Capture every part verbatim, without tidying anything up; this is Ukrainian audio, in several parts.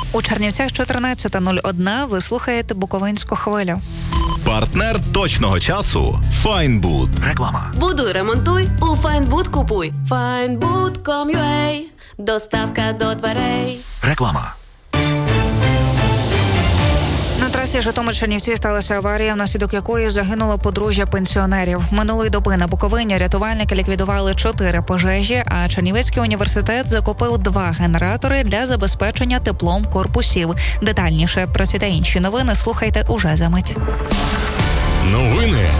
У Чернівцях чотирнадцята нуль один. Ви слухаєте Буковинську хвилю. Партнер точного часу – Файнбуд. Реклама. Будуй, ремонтуй, у Файнбуд купуй. файнбуд крапка ком крапка ю а. Доставка до дверей. Реклама. На трасі Житомир-Чернівці сталася аварія, внаслідок якої загинуло подружжя пенсіонерів. Минулої доби на Буковині рятувальники ліквідували чотири пожежі, а Чернівецький університет закупив два генератори для забезпечення теплом корпусів. Детальніше про ці та інші новини слухайте уже за мить. Новини.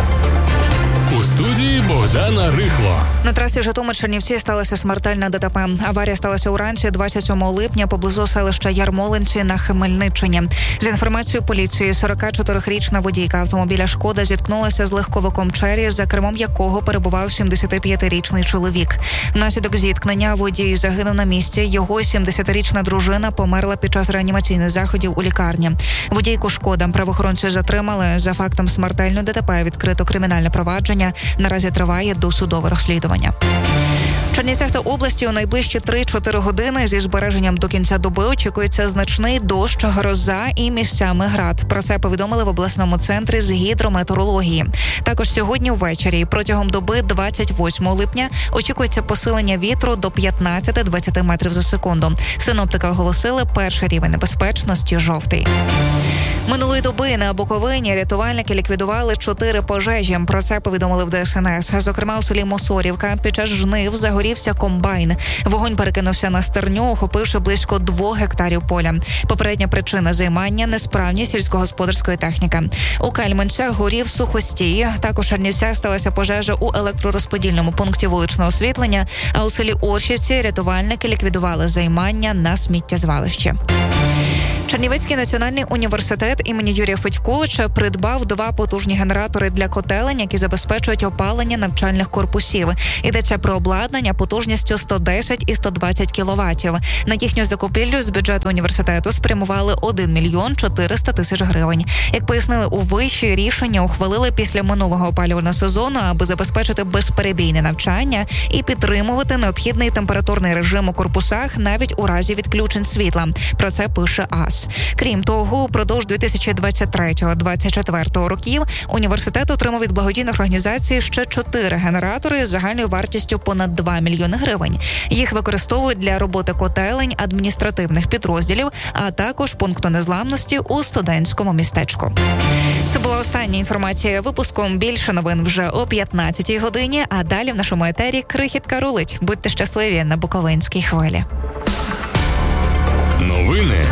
У студії Богдана Рихло. На трасі Житомир-Чернівці сталася смертельна ДТП. Аварія сталася уранці двадцять сьомого липня поблизу селища Ярмолинці на Хмельниччині. За інформацією поліції, сорокачотирирічна водійка автомобіля «Шкода» зіткнулася з легковиком «Черрі», за кермом якого перебував сімдесятип'ятирічний чоловік. Внаслідок зіткнення водій загинув на місці. Його сімдесятирічна дружина померла під час реанімаційних заходів у лікарні. Водійку «Шкода» правоохоронці затримали. За фактом смертельної ДТП відкрито кримінальне провадження. Наразі триває досудове розслідування. В Чернівцях та області у найближчі три-чотири години зі збереженням до кінця доби очікується значний дощ, гроза і місцями град. Про це повідомили в обласному центрі з гідрометеорології. Також сьогодні ввечері протягом доби двадцять восьмого липня очікується посилення вітру до п'ятнадцять-двадцять метрів за секунду. Синоптики оголосили перший рівень небезпечності – жовтий. Минулої доби на Буковині рятувальники ліквідували чотири пожежі. Про це повідомили в Де Ес Ен Ес. Зокрема, у селі Мосорівка під час жнив загорівся комбайн. Вогонь перекинувся на стерню, охопивши близько двох гектарів поля. Попередня причина займання – несправність сільськогосподарської техніки. У Кальменцях горів сухостій. Також у Чернівцях сталася пожежа у електророзподільному пункті вуличного освітлення, а у селі Оршівці рятувальники ліквідували займання на сміттєзвалищі. Чернівецький національний університет імені Юрія Федьковича придбав два потужні генератори для котелень, які забезпечують опалення навчальних корпусів. Йдеться про обладнання потужністю сто десять і сто двадцять кіловатів. На їхню закупівлю з бюджету університету спрямували один мільйон чотириста тисяч гривень. Як пояснили у виші, рішення ухвалили після минулого опалювального сезону, аби забезпечити безперебійне навчання і підтримувати необхідний температурний режим у корпусах навіть у разі відключень світла. Про це пише АС. Крім того, упродовж дві тисячі двадцять третього - двадцять четвертого років університет отримав від благодійних організацій ще чотири генератори з загальною вартістю понад два мільйони гривень. Їх використовують для роботи котелень, адміністративних підрозділів, а також пункту незламності у студентському містечку. Це була остання інформація випуску. Більше новин вже о п'ятнадцятій годині, а далі в нашому етері крихітка рулить. Будьте щасливі на Буковинській хвилі. Новини